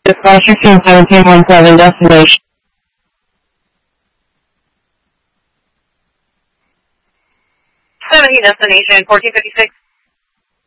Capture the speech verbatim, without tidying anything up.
Departure from seventeen one seven destination. seventeen destination, fourteen fifty-six.